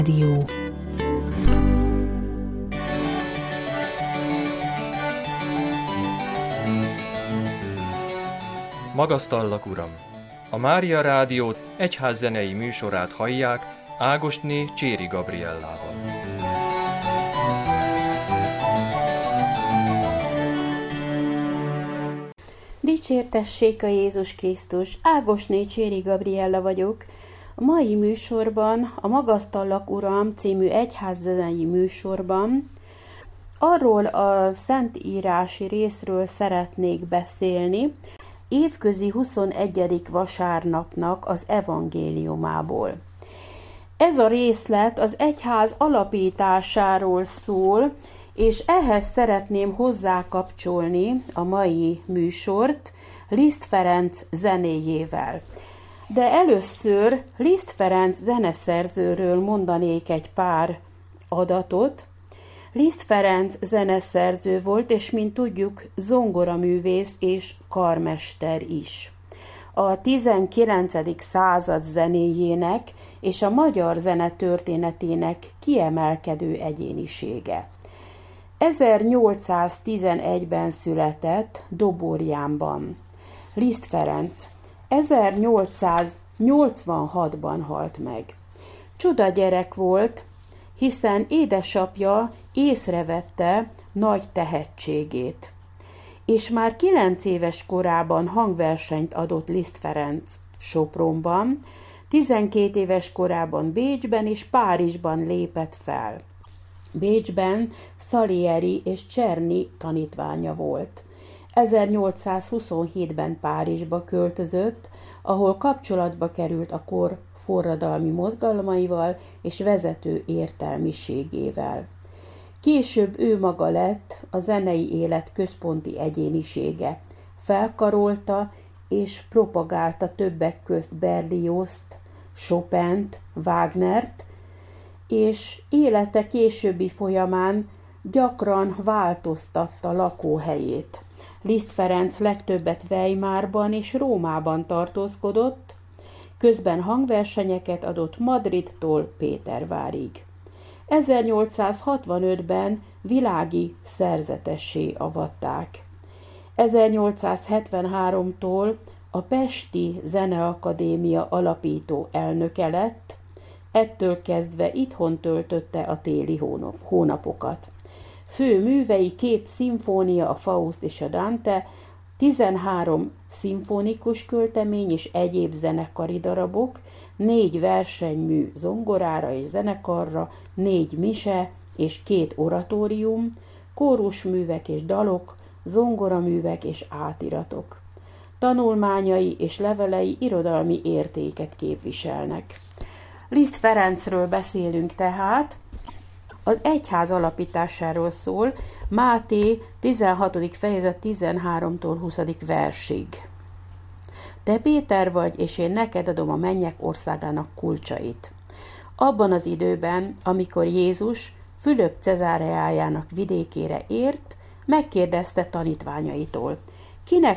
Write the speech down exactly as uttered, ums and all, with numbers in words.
Rádió. Magasztallak, Uram! A Mária Rádió egyházzenei műsorát hallják Ágosné Cséri Gabriellával. Dicsértessék a Jézus Krisztus! Ágosné Cséri Gabriella vagyok. A mai műsorban, a Magasztallak, Uram című egyházzenei műsorban arról a szentírási részről szeretnék beszélni, évközi huszonegyedik vasárnapnak az evangéliumából. Ez a részlet az egyház alapításáról szól, és ehhez szeretném hozzákapcsolni a mai műsort Liszt Ferenc zenéjével. De először Liszt Ferenc zeneszerzőről mondanék egy pár adatot. Liszt Ferenc zeneszerző volt, és mint tudjuk, zongoraművész és karmester is. A tizenkilencedik század zenéjének és a magyar zene történetének kiemelkedő egyénisége. ezernyolcszáztizenegyben született Doborjánban. Liszt Ferenc ezernyolcszáznyolcvanhatban halt meg. Csuda gyerek volt, hiszen édesapja észrevette nagy tehetségét, és már kilenc éves korában hangversenyt adott Liszt Ferenc Sopronban, tizenkét éves korában Bécsben és Párizsban lépett fel. Bécsben Salieri és Czerny tanítványa volt. ezernyolcszázhuszonhétben Párizsba költözött, ahol kapcsolatba került a kor forradalmi mozgalmaival és vezető értelmiségével. Később ő maga lett a zenei élet központi egyénisége. Felkarolta és propagálta többek közt Berliozt, Chopint, Wagnert, és élete későbbi folyamán gyakran változtatta lakóhelyét. Liszt Ferenc legtöbbet Weimarban és Rómában tartózkodott, közben hangversenyeket adott Madridtól Pétervárig. ezernyolcszázhatvanötben világi szerzetessé avatták. ezernyolcszázhetvenháromtól a Pesti Zeneakadémia alapító elnöke lett, ettől kezdve itthon töltötte a téli hónap, hónapokat. Fő művei két szimfónia, a Faust és a Dante, tizenhárom szimfonikus költemény és egyéb zenekari darabok, négy versenymű zongorára és zenekarra, négy mise és két oratórium, kórusművek és dalok, zongoraművek és átiratok. Tanulmányai és levelei irodalmi értéket képviselnek. Liszt Ferencről beszélünk tehát. Az egyház alapításáról szól, Máté tizenhatodik fejezet tizenháromtól huszadik versig. Te Péter vagy, és én neked adom a mennyek országának kulcsait. Abban az időben, amikor Jézus Fülöp Cezáreájának vidékére ért, megkérdezte tanítványaitól, kinek